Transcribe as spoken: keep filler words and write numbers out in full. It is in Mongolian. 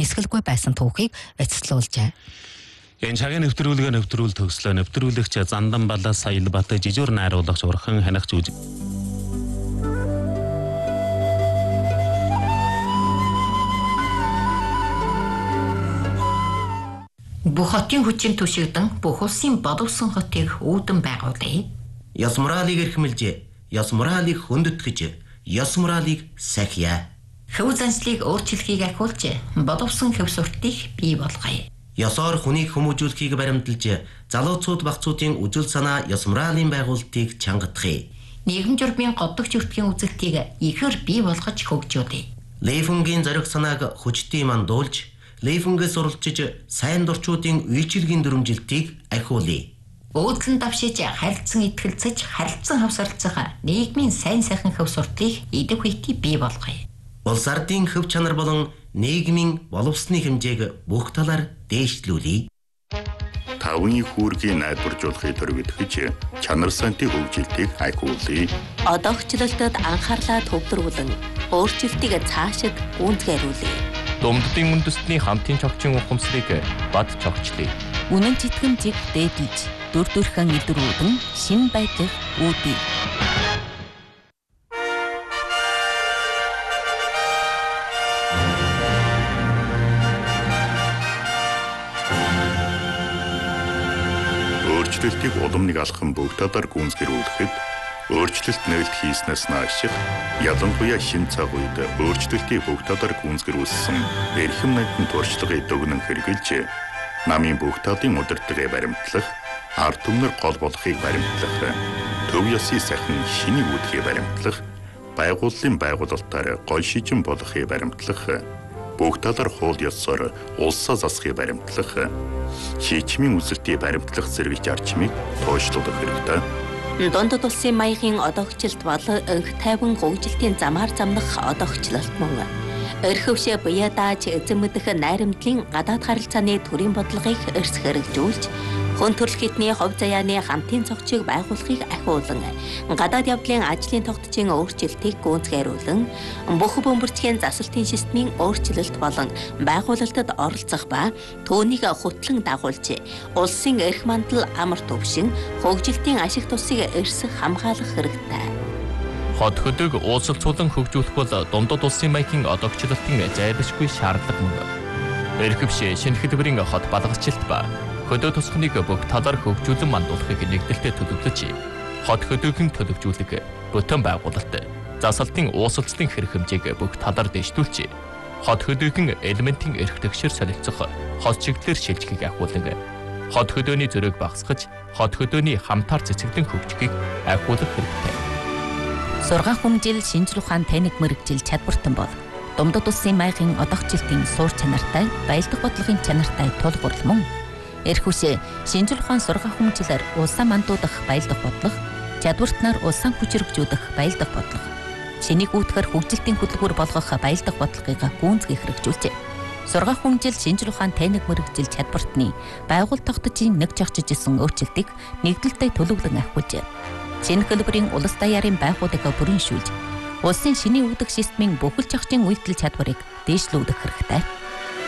нисгэлгүй байсан түүхийг эцэслүүлжээ. Энэ цагийн нэвтрүүлгээ нэвтрүүл төгслөө. Нэвтрүүлэгч Зандан Балаа Саялбат жижигэр найруулагч Урхан Ханагч үз. Бүх хотын хүчин түшигдэн бүх улсын бодовсон хотыг үүдэн байгуулъя. Ёс моралыг эрхэмлж, ёс моралыг хүндэтгэж, ёс моралыг сахиа. Хөв заншлыг өөрчлөхийг ахиулж, бодовсон хөв суртыг бий болгоё. Ёсоор хүнийг хүмүүжүүлэхийг баримталж, залууцууд багцуудын үжил санаа ёс моралын байгуулалтыг чангадахыг. Нийгэм журмын годдог зүртгийн үзэлтийг ихээр бий болгож хөгжүүлье. Лейфунгийн зориг санааг хүчтэй мандуулж, Лейфунгээс уралчиж сайн дурчуудын үйлчилгийн дүрмжилтийг ахиулъя. Өөдлөн давшиж харилцан итгэлцэж харилцан хавсарлцах нийгмийн сайн сайхан хөв суртыг идэг хүйтий бий болгоё. Улс ардын хөв чанар болон нийгмийн боловсны хэмжээг бүх талаар дээшлүүлье. Таван их үүргийн найдваржуулахыг төрөвдөж чанар сантын хөгжилтийг ахиулъя. Одоогчлолтод анхаарлаа төвлөрүүлэн өөрчлөлтийг цаашид гүйцэтгүүлье. Думддын үндэстний хамтын чогчийн ухамсарыг бад чогчлъя. Үнэн читгэмжийг дээдлж, дүр төрхөн илрүүлэн шин байдлыг үүдье. Өөрчлөлтийг улам нэг алхам бүх талаар гүйцэтгүүлэхэд өөрчлөлт нээлт хийснээс нааш ялангуяа шин цаг үед өөрчлөлтийг бүх талаар гүйцэтгүүлсэн эрхэм найдын туршлагыг дүгнэн хэрэгжилж намын бүх талын удирдлагыг баримтлах, ард түмнэр гол болохыг баримтлах, төв ёсны сайхан шинийг үүдхийг баримтлах, байгууллын байгуулалтаар гол шижин болохыг баримтлах, бүх талаар хууль ёсоор улсаа засахыг баримтлах, шийдвэрийн үзэлтийг баримтлах зэрэг зарчмыг тооцоолох хэрэгтэй. Дундад улсын маягийн одоогчлолт бол өнх тайван хөгжилтийн замаар замнах одоогчлолт мөн. Өрхөвшөө буяа дааж эзэн мэдэх найрамдлын гадаад харилцааны төрийн бодлогыг эрс хэрэгжүүлж, хүн төрөл хэдний хувь заяаны хамтын цогцыг байгуулахыг ахиулан, гадаад явдлын ажлын тогтцын өөрчлөлтийг гүйцэтгүүлэн, бүх бөмбөрчгийн засалтын системийн өөрчлөлт болон байгуулалтад оролцох ба түүнийг хөтлөн дагуулж, улсын эрх мандал амар төвшин, хөгжилтийн ашиг тусыг эрс хамгаалах хэрэгтэй. Хот хөдөг уулзалцуулан хөгжүүлэх бол дундад улсын маягийн одоогчлолтын зайлшгүй шаардлага мөн. Эрхэвшээ шинэ хэлбэрийн хот балгалчлалт ба хөдөө тусахныг бүх талаар хөгжүүлэн мандуулахыг нэгдэлтэд төлөвлөж, хот хөдөөгийн төлөвжүүлэг, бүтэн байгуулалт, засалтын уусалцлын хэрэг хэмжээг бүх талаар дэвшүүлж, хот хөдөөгийн элементийн эрх тэгшэр солилцох хот чиглэлээр шилжихийг ахиулан, хот хөдөөний зөрөөг багасгаж, хот хөдөөний хамтаар цэцэглэн хөгжихийг ахиулах хэрэгтэй. Сургаан хүмжил шинжлэх ухаан таниг мэрэгжил чадвартан бол дундад улсын маягийн одоогчлолтын суур чанартай, баялдах бодлогын чанартай тулгуурлал мөн. Эрхүшээ шинжлэх ухаан сургаан хүмжилээр улсаа мандуудах баялдах бодлого, чадвартнаар улсаа хүчрэгжүүлэх баялдах бодлого, шинийг үүтгэр хөгжилтийн хөтөлбөр болгох баялдах бодлогыг гүйцэтгэх хэрэгжүүлжээ. Сургаан хүмжил шинжлэх ухаан таниг мэрэгжил чадвартны байгууллага тогтцын нэг жагчж исэн өөрчлөлтийг нэгдэлтэй төлөвлөн ахиулжээ. Шинэ хэлбэрийн улс даяарын байгууллагыг бүрэншүүлж, улсын шинийн үүдэх системийн бүхэл зохицын үйлдэл чадварыг дээшлүүлэх хэрэгтэй.